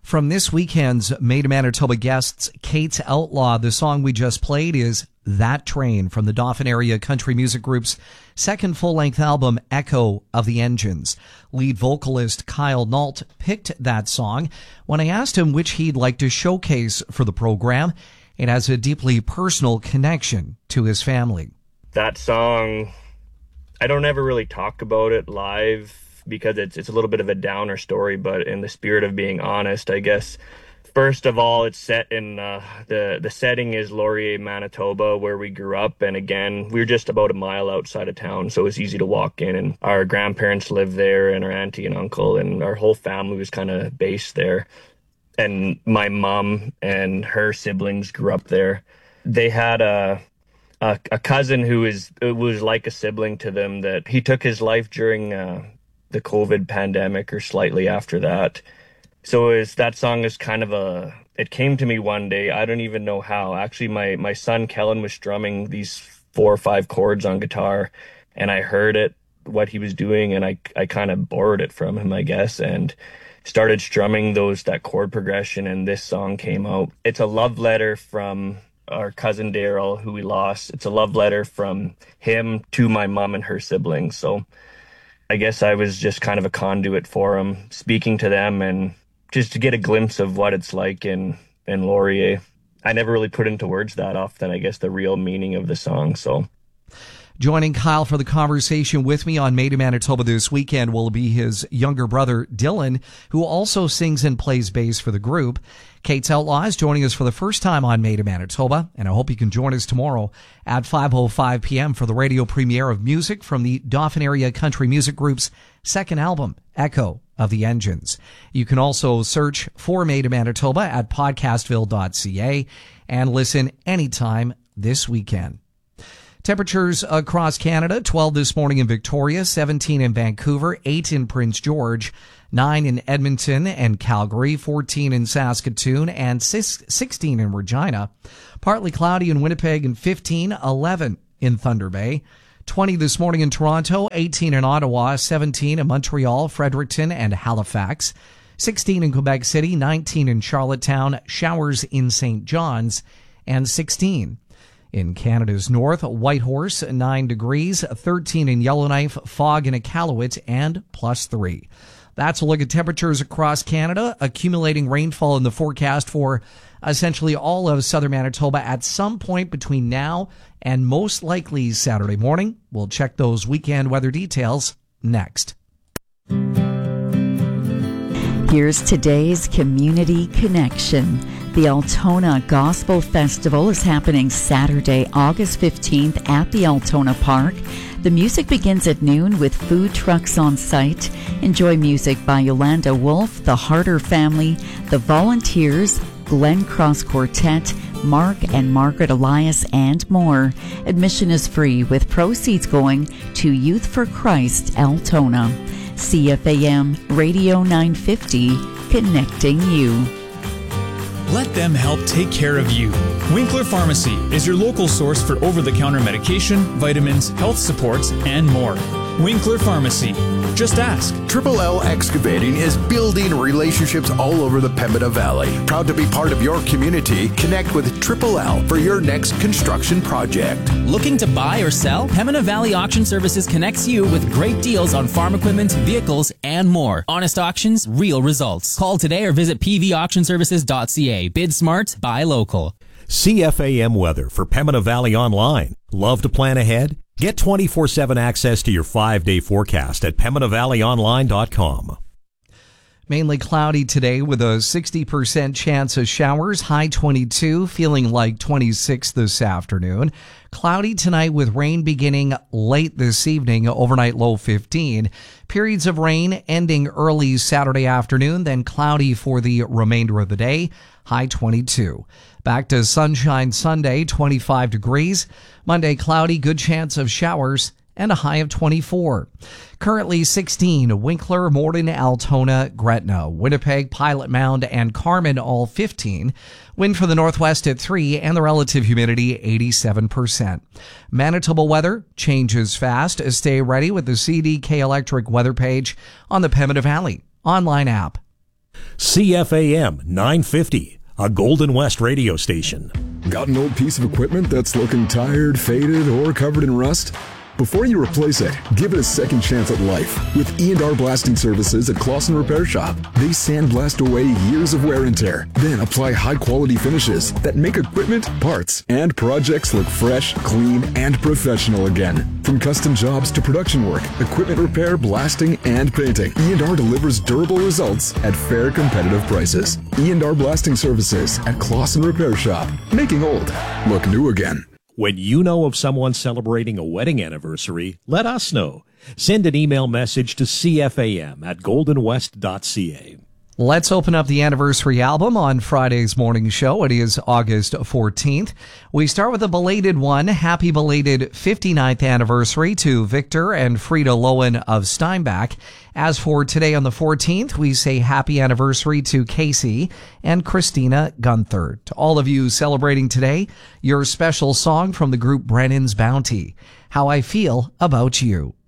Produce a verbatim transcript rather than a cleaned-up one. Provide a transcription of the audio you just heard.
From this weekend's Made in Manitoba guests, Kate's Outlaw, the song we just played is That Train from the Dauphin Area Country Music Group's second full-length album, Echo of the Engines. Lead vocalist Kyle Nault picked that song. When I asked him which he'd like to showcase for the program, it has a deeply personal connection to his family. That song, I don't ever really talk about it live because it's it's a little bit of a downer story, but in the spirit of being honest, I guess, first of all, it's set in, uh, the, the setting is Laurier, Manitoba, where we grew up. And again, we were just about a mile outside of town, so it was easy to walk in. And our grandparents lived there, and our auntie and uncle, and our whole family was kind of based there. And my mom and her siblings grew up there. They had a a, a cousin who is was like a sibling to them, that he took his life during uh, the COVID pandemic or slightly after that. So is that song is kind of a, it came to me one day. I don't even know how. Actually, my, my son Kellen was strumming these four or five chords on guitar, and I heard it, what he was doing, and I, I kind of borrowed it from him, I guess, and started strumming those, that chord progression, and this song came out. It's a love letter from our cousin Daryl, who we lost. It's a love letter from him to my mom and her siblings. So I guess I was just kind of a conduit for him, speaking to them and just to get a glimpse of what it's like in, in Laurier. I never really put into words that often, I guess, the real meaning of the song. So joining Kyle for the conversation with me on Made in Manitoba this weekend will be his younger brother, Dylan, who also sings and plays bass for the group. Kate's Outlaw is joining us for the first time on Made in Manitoba, and I hope you can join us tomorrow at five oh five p.m. for the radio premiere of music from the Dauphin Area Country Music Group's second album, Echo of the Engines. You can also search for Made in Manitoba at podcastville dot c a and listen anytime this weekend. Temperatures across Canada, twelve this morning in Victoria, seventeen in Vancouver, eight in Prince George, nine in Edmonton and Calgary, fourteen in Saskatoon, and sixteen in Regina. Partly cloudy in Winnipeg and fifteen, eleven in Thunder Bay. twenty this morning in Toronto, eighteen in Ottawa, seventeen in Montreal, Fredericton, and Halifax. sixteen in Quebec City, nineteen in Charlottetown, showers in Saint John's, and sixteen in Canada's north. Whitehorse, nine degrees, thirteen in Yellowknife, fog in Iqaluit, and plus three. That's a look at temperatures across Canada. Accumulating rainfall in the forecast for essentially all of southern Manitoba at some point between now and most likely Saturday morning. We'll check those weekend weather details next. Here's today's Community Connection. The Altona Gospel Festival is happening Saturday, August fifteenth at the Altona Park. The music begins at noon with food trucks on site. Enjoy music by Yolanda Wolf, the Harder Family, the Volunteers, Glen Cross Quartet, Mark and Margaret Elias, and more. Admission is free with proceeds going to Youth for Christ Altona. C F A M Radio nine fifty, connecting you. Let them help take care of you. Winkler Pharmacy is your local source for over-the-counter medication, vitamins, health supports, and more. Winkler Pharmacy. Just ask. Triple L Excavating is building relationships all over the Pembina Valley. Proud to be part of your community. Connect with Triple L for your next construction project. Looking to buy or sell? Pembina Valley Auction Services connects you with great deals on farm equipment, vehicles, and more. Honest auctions, real results. Call today or visit p v auction services dot c a. Bid smart, buy local. C F A M weather for Pembina Valley Online. Love to plan ahead? Get twenty-four seven access to your five-day forecast at pembina valley online dot com. Mainly cloudy today with a sixty percent chance of showers, high twenty-two, feeling like twenty-six this afternoon. Cloudy tonight with rain beginning late this evening, overnight low fifteen. Periods of rain ending early Saturday afternoon, then cloudy for the remainder of the day, high twenty-two. Back to sunshine Sunday, twenty-five degrees. Monday, cloudy, good chance of showers, and a high of twenty-four. Currently sixteen, Winkler, Morden, Altona, Gretna, Winnipeg, Pilot Mound, and Carman all fifteen. Wind from the northwest at three, and the relative humidity eighty-seven percent. Manitoba weather changes fast. Stay ready with the C D K Electric weather page on the Pembina Valley online app. C F A M nine fifty, a Golden West radio station. Got an old piece of equipment that's looking tired, faded, or covered in rust? Before you replace it, give it a second chance at life with E and R Blasting Services at Clausen Repair Shop. They sandblast away years of wear and tear, then apply high-quality finishes that make equipment, parts, and projects look fresh, clean, and professional again. From custom jobs to production work, equipment repair, blasting, and painting, E and R delivers durable results at fair, competitive prices. E and R Blasting Services at Clausen Repair Shop. Making old look new again. When you know of someone celebrating a wedding anniversary, let us know. Send an email message to C F A M at golden west dot c a. Let's open up the anniversary album on Friday's morning show. It is August fourteenth. We start with a belated one. Happy belated fifty-ninth anniversary to Victor and Frida Lowen of Steinbach. As for today on the fourteenth, we say happy anniversary to Casey and Christina Gunther. To all of you celebrating today, your special song from the group Brennan's Bounty, How I Feel About You.